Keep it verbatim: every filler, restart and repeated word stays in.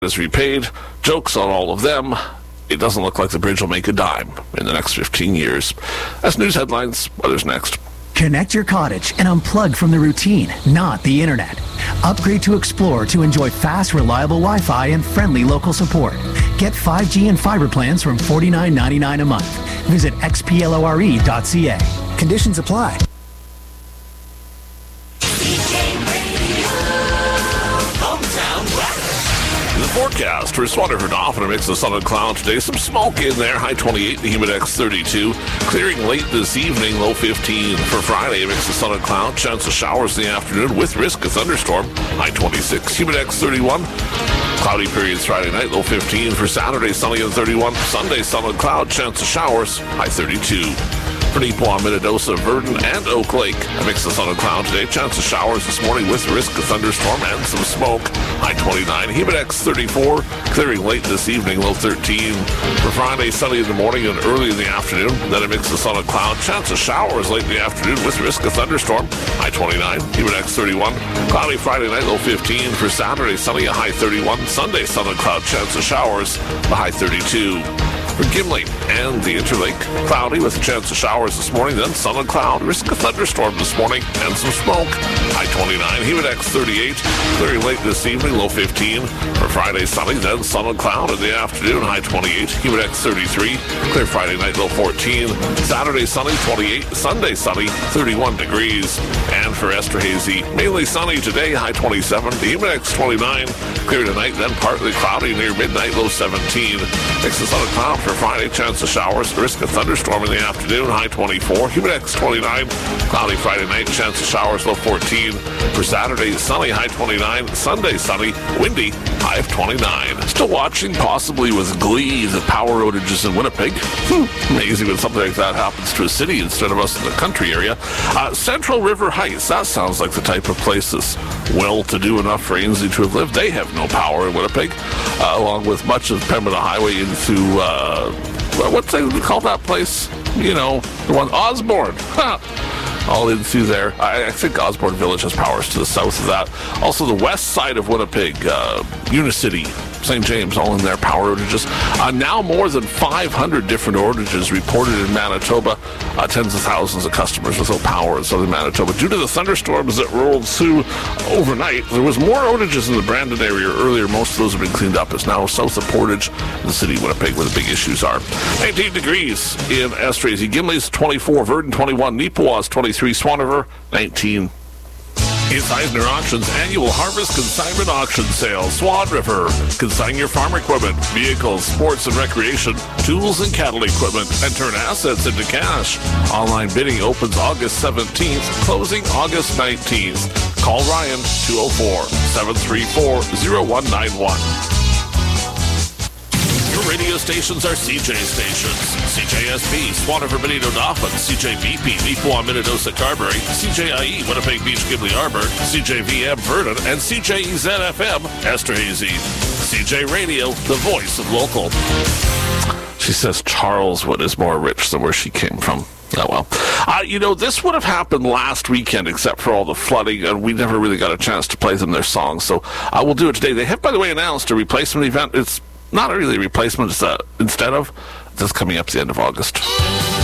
is repaid. Jokes on all of them. It doesn't look like the bridge will make a dime in the next fifteen years. That's news headlines. Weather's next. Connect your cottage and unplug from the routine, not the internet. Upgrade to Explore to enjoy fast, reliable Wi-Fi and friendly local support. Get five G and fiber plans from forty-nine ninety-nine a month. Visit x p lore dot c a. Conditions apply. Forecast for Swaterford off and a mix of sun and cloud today. Some smoke in there. High twenty-eight, the Humidex thirty-two. Clearing late this evening, low fifteen. For Friday, a mix of sun and cloud. Chance of showers in the afternoon with risk of thunderstorm. High twenty-six, Humidex thirty-one. Cloudy periods Friday night, low fifteen. For Saturday, sunny and thirty-one. Sunday, sun and cloud. Chance of showers. High thirty-two. For Neepawa, Minnedosa, Verdon, and Oak Lake, a mix of sun and cloud today. Chance of showers this morning with risk of thunderstorm and some smoke. High twenty-nine. Humidex thirty-four. Clearing late this evening, low thirteen. For Friday, sunny in the morning and early in the afternoon. Then a mix of sun and cloud. Chance of showers late in the afternoon with risk of thunderstorm. High twenty-nine. Humidex thirty-one. Cloudy Friday night, low fifteen. For Saturday, sunny, a high thirty-one. Sunday, sun and cloud. Chance of showers, the high thirty-two. For Gimli and the Interlake, cloudy with a chance of showers this morning, then sun and cloud, risk of thunderstorm this morning, and some smoke. High twenty-nine, Humidex thirty-eight, clearing late this evening, low fifteen. For Friday, sunny, then sun and cloud in the afternoon, high twenty-eight, Humidex thirty-three, clear Friday night, low fourteen. Saturday, sunny, twenty-eight, Sunday, sunny, thirty-one degrees. And for Esterhazy, mainly sunny today, high twenty-seven, the Humidex twenty-nine, clear tonight, then partly cloudy near midnight, low seventeen. Mix of sun and cloud for Friday, chance of showers, risk of thunderstorm in the afternoon, high twenty-four. Humidex twenty-nine, cloudy Friday night, chance of showers, low fourteen. For Saturday, sunny, high twenty-nine. Sunday, sunny, windy, high of twenty-nine. Still watching, possibly with glee, the power outages in Winnipeg. Hmm, amazing when something like that happens to a city instead of us in the country area. Uh, Central River Heights, that sounds like the type of place that's well-to-do enough for Ainsley to have lived. They have no power in Winnipeg, uh, along with much of Pembina Highway into... Uh, Uh, what's they call that place? You know, the one Osborne. Huh. All in through there. I, I think Osborne Village has powers to the south of that. Also, the west side of Winnipeg, uh, Unicity, Saint James, all in their power outages. Uh, now more than five hundred different outages reported in Manitoba. Uh, tens of thousands of customers without power in southern Manitoba. Due to the thunderstorms that rolled through overnight, there was more outages in the Brandon area earlier. Most of those have been cleaned up. It's now south of Portage, the city of Winnipeg, where the big issues are. nineteen degrees in Esterhazy. Gimli's twenty-four, Verdon twenty-one, Neepawa's twenty-three, Swanerver nineteen. It's Eisner Auctions Annual Harvest Consignment Auction Sale. Swan River. Consign your farm equipment, vehicles, sports and recreation, tools and cattle equipment, and turn assets into cash. Online bidding opens August seventeenth, closing August nineteenth. Call Ryan, two oh four, seven three four, oh one nine one. Your radio stations are C J stations. C J S P, Swanerford, Benito, Dauphin. C J V P, Neepawa, Minnedosa, Carberry. C J I E, Winnipeg Beach, Gimli Arbor. C J V M, Verdon. And C J E Z F M, Esterhazy. C J Radio, the voice of local. She says Charleswood is more rich than where she came from. Oh, well. Uh, you know, this would have happened last weekend, except for all the flooding, and we never really got a chance to play them their songs. So I will do it today. They have, by the way, announced a replacement event. It's not really a replacement. It's uh, instead of. That's coming up at the end of August.